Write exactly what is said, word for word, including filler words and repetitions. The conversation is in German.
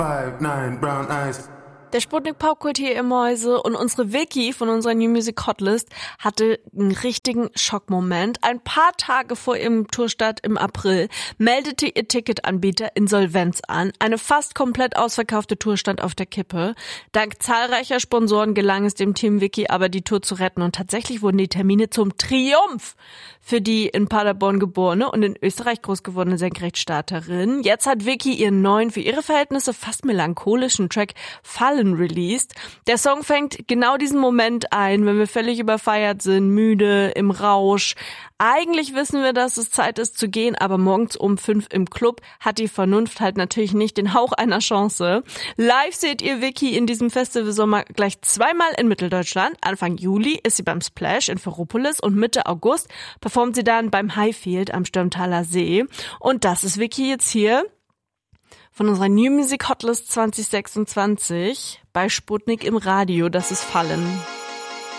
five, nine, brown eyes. Der Sputnik Popkult hier im Mäuse und unsere Vicky von unserer New Music Hotlist hatte einen richtigen Schockmoment. Ein paar Tage vor ihrem Tourstart im April meldete ihr Ticketanbieter Insolvenz an. Eine fast komplett ausverkaufte Tour stand auf der Kippe. Dank zahlreicher Sponsoren gelang es dem Team Vicky aber, die Tour zu retten, und tatsächlich wurden die Termine zum Triumph für die in Paderborn geborene und in Österreich groß gewordene Senkrechtstarterin. Jetzt hat Vicky ihren neuen, für ihre Verhältnisse fast melancholischen Track Fallen released. Der Song fängt genau diesen Moment ein, wenn wir völlig überfeiert sind, müde, im Rausch. Eigentlich wissen wir, dass es Zeit ist zu gehen, aber morgens um fünf im Club hat die Vernunft halt natürlich nicht den Hauch einer Chance. Live seht ihr Vicky in diesem Festivalsommer gleich zweimal in Mitteldeutschland. Anfang Juli ist sie beim Splash in Ferropolis und Mitte August performt sie dann beim Highfield am Stürmtaler See. Und das ist Vicky jetzt hier von unserer New Music Hotlist zwanzig sechsundzwanzig bei Sputnik im Radio. Das ist Fallen.